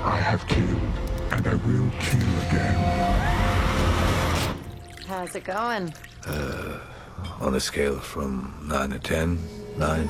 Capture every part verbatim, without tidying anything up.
I have killed, and I will kill again. How's it going? Uh, on a scale from nine to ten, nine.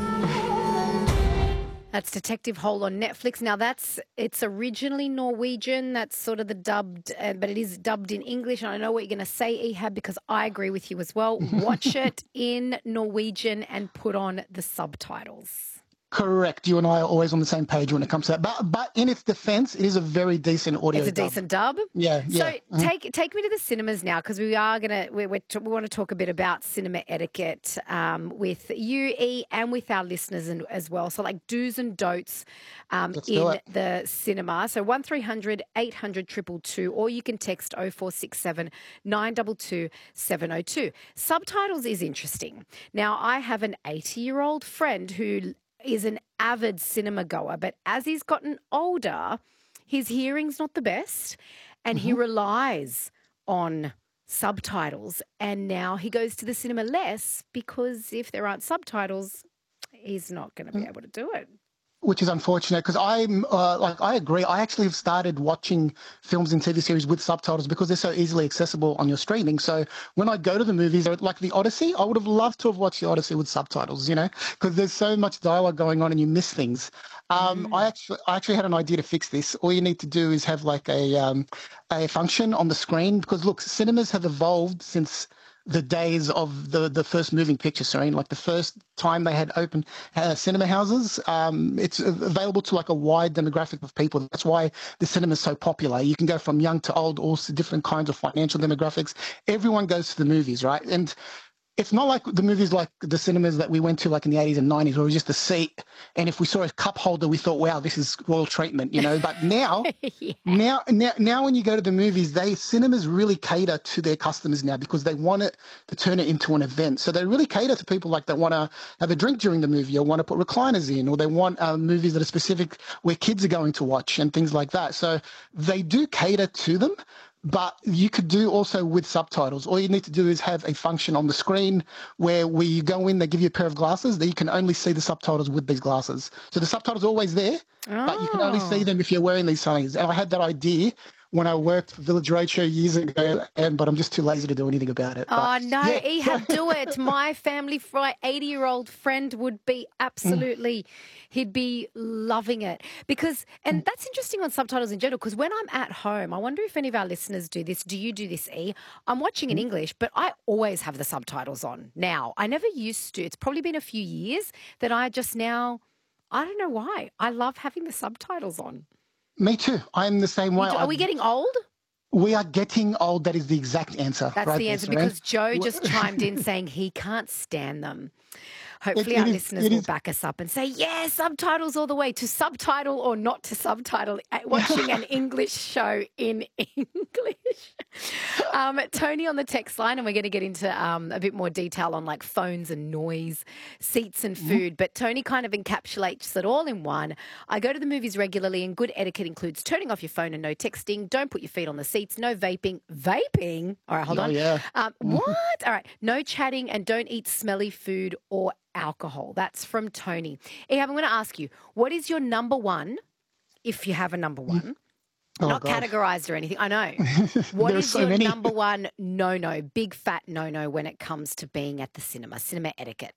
That's Detective Hole on Netflix. Now, that's it's originally Norwegian. That's sort of the dubbed, uh, but it is dubbed in English. And I know what you're going to say, Ehab, because I agree with you as well. Watch it in Norwegian and put on the subtitles. Correct. You and I are always on the same page when it comes to that. But but in its defense, it is a very decent audio It's a dub. decent dub. Yeah, yeah. So Mm-hmm. take take me to the cinemas now, because we are gonna we we we want to talk a bit about cinema etiquette um, with you, E, and with our listeners and, as well. So like do's and don'ts um, in the cinema. So one three hundred eight hundred two two two, or you can text oh four six seven nine two two seven oh two. Subtitles is interesting. Now I have an eighty year old friend who is an avid cinema goer, but as he's gotten older, his hearing's not the best and mm-hmm. he relies on subtitles, and now he goes to the cinema less because if there aren't subtitles, he's not going to be able to do it. Which is unfortunate, because I'm uh, like I agree. I actually have started watching films and T V series with subtitles because they're so easily accessible on your streaming. So when I go to the movies, like the Odyssey, I would have loved to have watched the Odyssey with subtitles, you know, because there's so much dialogue going on and you miss things. Um, mm. I actually I actually had an idea to fix this. All you need to do is have like a um, a function on the screen, because look, cinemas have evolved since the days of the, the first moving picture screen, like the first time they had open uh, cinema houses. Um, it's available to like a wide demographic of people. That's why the cinema is so popular. You can go from young to old, all different kinds of financial demographics. Everyone goes to the movies, right? And it's not like the movies like the cinemas that we went to like in the eighties and nineties where it was just a seat, and if we saw a cup holder we thought, wow, this is royal treatment, you know. But now yeah. now now now when you go to the movies, they cinemas really cater to their customers now, because they want it to turn it into an event. So they really cater to people like that want to have a drink during the movie, or want to put recliners in, or they want uh, movies that are specific where kids are going to watch and things like that. So they do cater to them. But you could do also with subtitles. All you need to do is have a function on the screen where when you go in, they give you a pair of glasses that you can only see the subtitles with these glasses. So the subtitles are always there, oh. but you can only see them if you're wearing these things. And I had that idea when I worked for Village Roadshow years ago, and but I'm just too lazy to do anything about it. Oh, but, no, yeah. Ehab, do it. My family, my eighty-year-old friend would be absolutely, mm. he'd be loving it. Because, and mm. that's interesting on subtitles in general, because when I'm at home, I wonder if any of our listeners do this. Do you do this, E? I'm watching in mm. English, but I always have the subtitles on now. I never used to. It's probably been a few years that I just now, I don't know why. I love having the subtitles on. Me too. I'm the same way. Do, are we getting old? We are getting old. That is the exact answer. That's right the there, answer, Serene. because Joe just chimed in saying he can't stand them. Hopefully It- it our is- listeners it will is- back us up and say, yeah, subtitles all the way, to subtitle or not to subtitle, uh, watching an English show in English. Um, Tony on the text line, and we're going to get into um, a bit more detail on like phones and noise, seats and food. But Tony kind of encapsulates it all in one. I go to the movies regularly, and good etiquette includes turning off your phone and no texting. Don't put your feet on the seats. No vaping. Vaping? All right, hold Oh, on. yeah. Um, what? All right. No chatting, and don't eat smelly food or alcohol. That's from Tony. Ehab, I'm going to ask you, what is your number one, if you have a number one? Oh, Not God. categorized or anything. I know. What There are is so your many. number one no-no, big fat no-no when it comes to being at the cinema, cinema etiquette?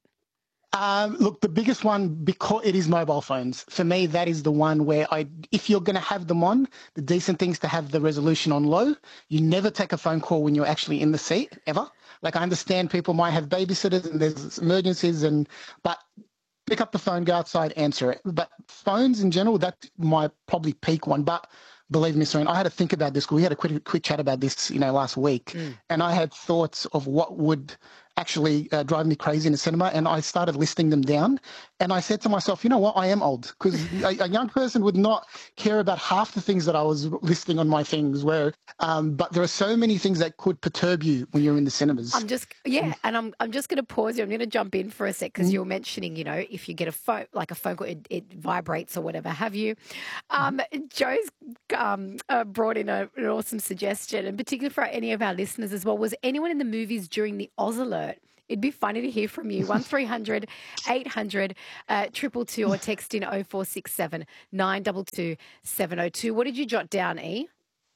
Um, look, the biggest one, because it is mobile phones. For me, that is the one where I, if you're going to have them on, the decent thing's to have the resolution on low. You never take a phone call when you're actually in the seat, ever. Like, I understand people might have babysitters and there's emergencies, and but pick up the phone, go outside, answer it. But phones in general, that's my probably peak one. But believe me, Serene, I had to think about this. We had a quick, quick chat about this, you know, last week, mm. and I had thoughts of what would actually uh, drive me crazy in the cinema, and I started listing them down. And I said to myself, you know what, I am old, because a, a young person would not care about half the things that I was listing on my things. Where, um, but there are so many things that could perturb you when you're in the cinemas. I'm just, yeah, and I'm I'm just going to pause you. I'm going to jump in for a sec, because mm. you're mentioning, you know, if you get a phone, like a phone call, it, it vibrates or whatever have you. Um, mm. Joe's um, uh, brought in a, an awesome suggestion, and particularly for any of our listeners as well. Was anyone in the movies during the Oz alert It'd be funny to hear from you. one three hundred eight hundred two two two or text in oh four six seven nine two two seven oh two. What did you jot down, E?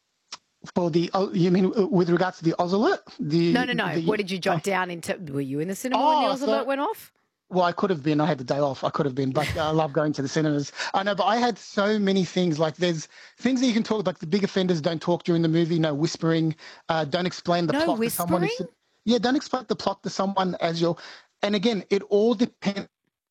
For the, oh, you mean with regards to the Oz alert? The, no, no, no. the, what did you jot oh. down into? Were you in the cinema Oh, when the Oz so, alert went off? Well, I could have been. I had the day off. I could have been, but I love going to the cinemas. I know, but I had so many things. Like there's things that you can talk, like the big offenders don't talk during the movie, no whispering, uh, don't explain the no plot whispering? to someone. Yeah, don't explain the plot to someone as you're, and again, it all depends.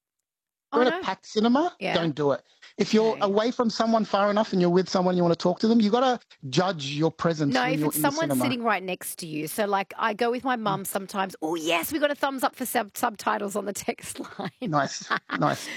Oh, If you're no. at a packed cinema, Yeah. don't do it. If you're Okay. away from someone far enough and you're with someone you want to talk to them, you got to judge your presence No, when if you're it's in the someone cinema. sitting right next to you. So, like, I go with my mum sometimes. Oh, yes, we got a thumbs up for sub- subtitles on the text line. Nice, nice.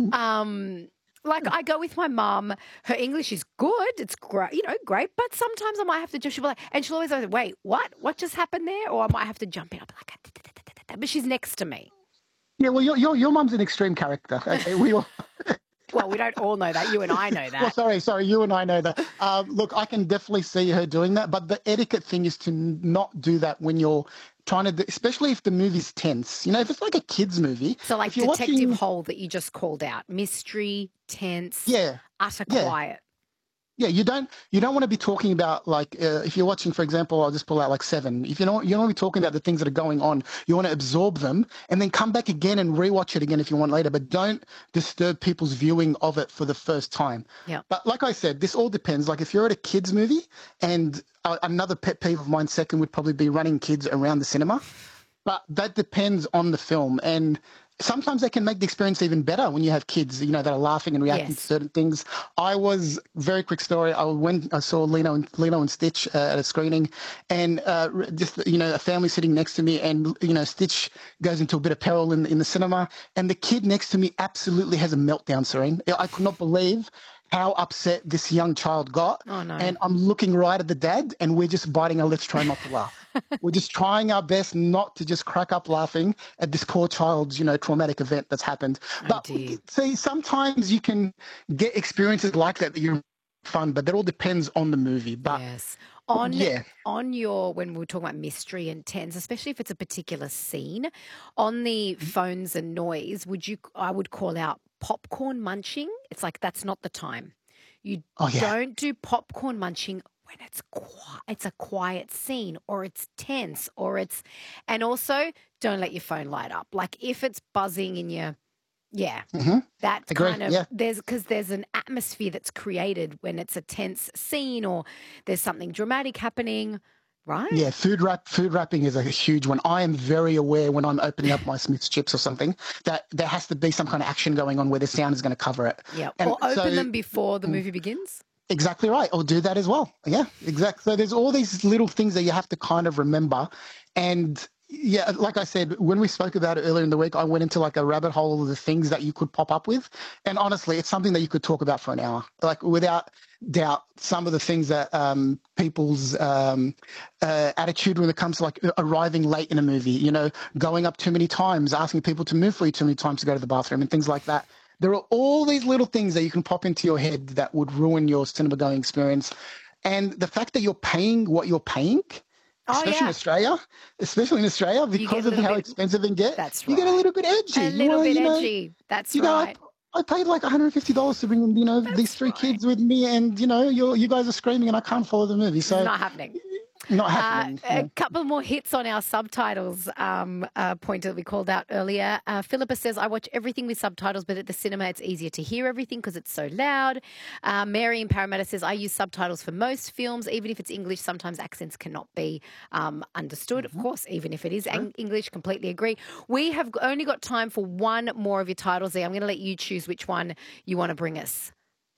Um, like I go with my mum. Her English is good. It's great, you know, great. But sometimes I might have to just, she'll be like, and she'll always go, wait, what? What just happened there? Or I might have to jump in. I'll be like, but she's next to me. Yeah, well, your your, your mum's an extreme character. Okay, we all. Well, we don't all know that. You and I know that. Well, sorry, sorry, you and I know that. Um, look, I can definitely see her doing that, but the etiquette thing is to not do that when you're trying to, do, especially if the movie's tense. You know, if it's like a kids' movie. So, like if you're Detective watching, Hole that you just called out, mystery, tense, yeah, utter yeah. quiet. Yeah, you don't you don't want to be talking about like uh, if you're watching, for example, I'll just pull out like Seven. If you don't you don't want to be talking about the things that are going on. You want to absorb them and then come back again and rewatch it again if you want later. But don't disturb people's viewing of it for the first time. Yeah. But like I said, this all depends. Like if you're at a kids movie, and uh, another pet peeve of mine, second, would probably be running kids around the cinema. But that depends on the film. And sometimes they can make the experience even better when you have kids, you know, that are laughing and reacting Yes. to certain things. I was, very quick story, I went, I saw Lino and, Lino and Stitch uh, at a screening, and uh, just, you know, a family sitting next to me, and, you know, Stitch goes into a bit of peril in, in the cinema, and the kid next to me absolutely has a meltdown, Serene. I could not believe how upset this young child got. Oh, no. And I'm looking right at the dad, and we're just biting our lips trying not to laugh. We're just trying our best not to just crack up laughing at this poor child's, you know, traumatic event that's happened. Oh, But dear. see, sometimes you can get experiences like that that you're fun, but that all depends on the movie. But Yes. On yeah. on your when we were talking about mystery and tense, especially if it's a particular scene, on the phones and noise, would you I would call out popcorn munching. It's like that's not the time. You Oh, yeah. don't do popcorn munching when it's qui- it's a quiet scene or it's tense or it's and also don't let your phone light up. Like if it's buzzing in your yeah, hmm that's Agree, kind of yeah. there's because there's an atmosphere that's created when it's a tense scene or there's something dramatic happening, right? Yeah, food wrap, food wrapping is a huge one. I am very aware when I'm opening up my Smith's chips or something that there has to be some kind of action going on where the sound is going to cover it. Yeah. And Or open so- them before the movie begins. Exactly right. Or do that as well. Yeah, exactly. So there's all these little things that you have to kind of remember. And yeah, like I said, when we spoke about it earlier in the week, I went into like a rabbit hole of the things that you could pop up with. And honestly, it's something that you could talk about for an hour. Like without doubt, some of the things that um, people's um, uh, attitude when it comes to like arriving late in a movie, you know, going up too many times, asking people to move for you too many times to go to the bathroom and things like that. There are all these little things that you can pop into your head that would ruin your cinema going experience. And the fact that you're paying what you're paying, Oh, especially yeah. in Australia, especially in Australia, get because a of little how bit- expensive it get, That's you get a right. little bit edgy. A You little wanna, bit you know, edgy. That's you know, right. I, I paid like one hundred fifty dollars to bring, you know, these three right. kids with me, and you know, you you guys are screaming, and I can't follow the movie, so It's not happening. not Uh, happening. a yeah. couple more hits on our subtitles um, uh, point that we called out earlier. Uh, Philippa says, I watch everything with subtitles, but at the cinema it's easier to hear everything because it's so loud. Uh, Mary in Parramatta says, I use subtitles for most films. Even if it's English, sometimes accents cannot be um, understood. Of course, even if it is ang- English, completely agree. We have only got time for one more of your titles there. I'm going to let you choose which one you want to bring us.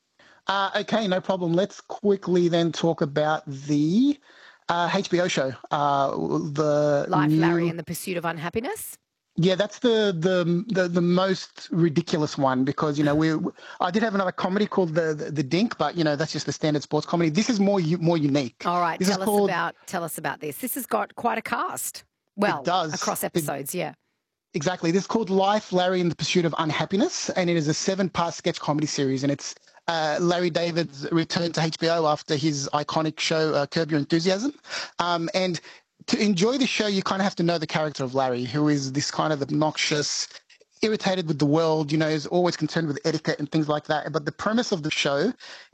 Uh, okay, no problem. Let's quickly then talk about the uh, H B O show. Uh, the Life, new- Larry, and the Pursuit of Unhappiness. Yeah, that's the, the the the most ridiculous one because you know we I did have another comedy called the the, the Dink, but you know that's just the standard sports comedy. This is more u- more unique. All right, This is tell us called- about tell us about this. This has got quite a cast. Well, does. across It- episodes, yeah. Exactly. This is called Life, Larry and the Pursuit of Unhappiness, and it is a seven-part sketch comedy series, and it's uh, Larry David's return to H B O after his iconic show uh, Curb Your Enthusiasm, um, and to enjoy the show, you kind of have to know the character of Larry, who is this kind of obnoxious, irritated with the world, you know, is always concerned with etiquette and things like that. But the premise of the show